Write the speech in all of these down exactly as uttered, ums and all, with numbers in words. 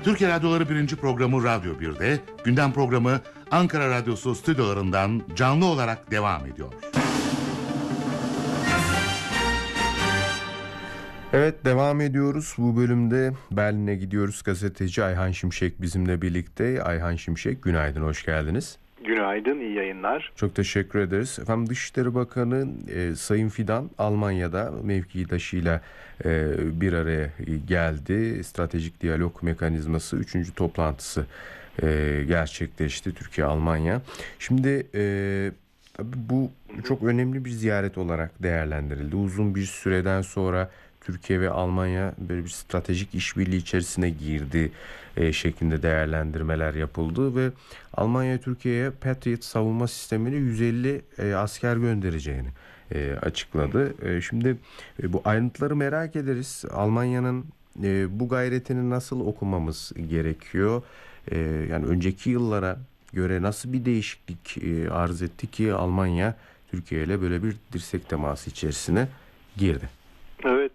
Türkiye Radyoları birinci programı Radyo bir'de, gündem programı Ankara Radyosu stüdyolarından canlı olarak devam ediyor. Evet, devam ediyoruz. Bu bölümde Berlin'e gidiyoruz. Gazeteci Ayhan Şimşek bizimle birlikte. Ayhan Şimşek, günaydın, hoş geldiniz. Günaydın, iyi yayınlar. Çok teşekkür ederiz. Efendim, Dışişleri Bakanı e, Sayın Fidan Almanya'da mevkidaşıyla e, bir araya geldi. Stratejik Diyalog Mekanizması üçüncü toplantısı e, gerçekleşti, Türkiye-Almanya. Şimdi e, tabii bu çok önemli bir ziyaret olarak değerlendirildi. Uzun bir süreden sonra Türkiye ve Almanya böyle bir stratejik işbirliği içerisine girdi e, şeklinde değerlendirmeler yapıldı ve Almanya Türkiye'ye Patriot savunma sistemini yüz elli e, asker göndereceğini e, açıkladı. E, şimdi e, bu ayrıntıları merak ederiz. Almanya'nın e, bu gayretini nasıl okumamız gerekiyor? E, yani önceki yıllara göre nasıl bir değişiklik e, arz etti ki Almanya Türkiye ile böyle bir dirsek teması içerisine girdi? Evet,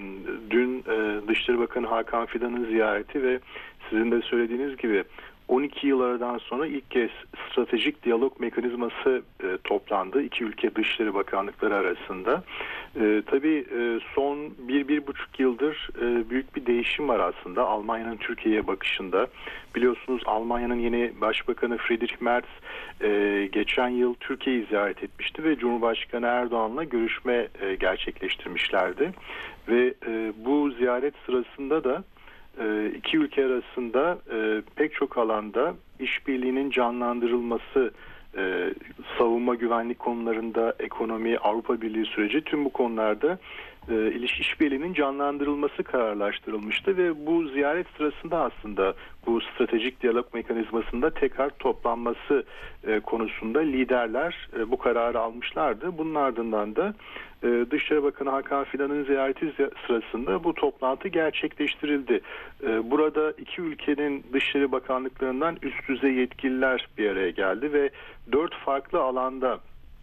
dün Dışişleri Bakanı Hakan Fidan'ın ziyareti ve sizin de söylediğiniz gibi on iki yıl aradan sonra ilk kez stratejik diyalog mekanizması e, toplandı iki ülke Dışişleri Bakanlıkları arasında. E, tabii e, son bir, bir buçuk yıldır e, büyük bir değişim var aslında Almanya'nın Türkiye'ye bakışında. Biliyorsunuz Almanya'nın yeni Başbakanı Friedrich Merz e, geçen yıl Türkiye'yi ziyaret etmişti ve Cumhurbaşkanı Erdoğan'la görüşme e, gerçekleştirmişlerdi. Ve e, bu ziyaret sırasında da İki ülke arasında e, pek çok alanda işbirliğinin canlandırılması, e, savunma güvenlik konularında, ekonomi, Avrupa Birliği süreci, tüm bu konularda e, ilişki işbirliğinin canlandırılması kararlaştırılmıştı ve bu ziyaret sırasında aslında bu stratejik diyalog mekanizmasında tekrar toplanması e, konusunda liderler e, bu kararı almışlardı. Bunun ardından da e, Dışişleri Bakanı Hakan Fidan'ın ziyareti sırasında bu toplantı gerçekleştirildi. E, burada iki ülkenin Dışişleri Bakanlıklarından üst düzey yetkililer bir araya geldi ve dört farklı alanda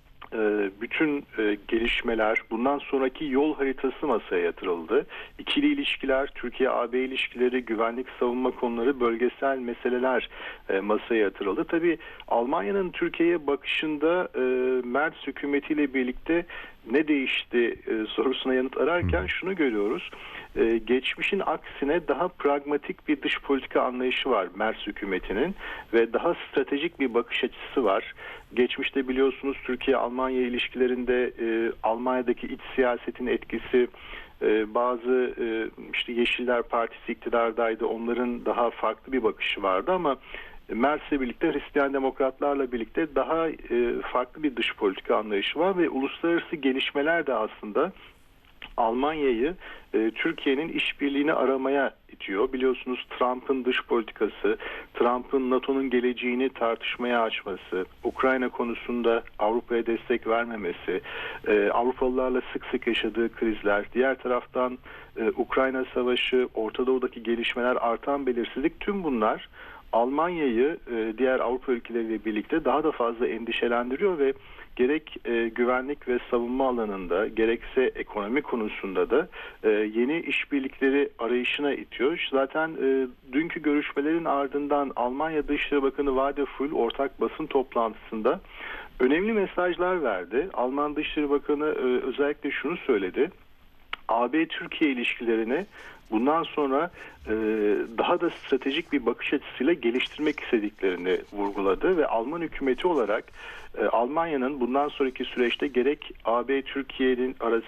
bütün gelişmeler, bundan sonraki yol haritası masaya yatırıldı. İkili ilişkiler, Türkiye-A B ilişkileri, güvenlik savunma konuları, bölgesel meseleler masaya yatırıldı. Tabii Almanya'nın Türkiye'ye bakışında Merz hükümetiyle birlikte ne değişti sorusuna yanıt ararken şunu görüyoruz. Geçmişin aksine daha pragmatik bir dış politika anlayışı var Merz hükümetinin ve daha stratejik bir bakış açısı var. Geçmişte biliyorsunuz Türkiye-Almanya ilişkilerinde e, Almanya'daki iç siyasetin etkisi, e, bazı e, işte Yeşiller Partisi iktidardaydı, onların daha farklı bir bakışı vardı ama Merz'le birlikte Hristiyan Demokratlarla birlikte daha e, farklı bir dış politika anlayışı var ve uluslararası gelişmeler de aslında Almanya'yı e, Türkiye'nin işbirliğini aramaya itiyor. Biliyorsunuz Trump'ın dış politikası, Trump'ın NATO'nun geleceğini tartışmaya açması, Ukrayna konusunda Avrupa'ya destek vermemesi, e, Avrupalılarla sık sık yaşadığı krizler, diğer taraftan e, Ukrayna Savaşı, Orta Doğu'daki gelişmeler, artan belirsizlik, tüm bunlar Almanya'yı e, diğer Avrupa ülkeleriyle birlikte daha da fazla endişelendiriyor ve gerek e, güvenlik ve savunma alanında gerekse ekonomi konusunda da e, yeni işbirlikleri arayışına itiyor. Zaten e, dünkü görüşmelerin ardından Almanya Dışişleri Bakanı Wadephul ortak basın toplantısında önemli mesajlar verdi. Alman Dışişleri Bakanı e, özellikle şunu söyledi: A B-Türkiye ilişkilerini bundan sonra e, daha da stratejik bir bakış açısıyla geliştirmek istediklerini vurguladı ve Alman hükümeti olarak e, Almanya'nın bundan sonraki süreçte gerek A B-Türkiye'nin arası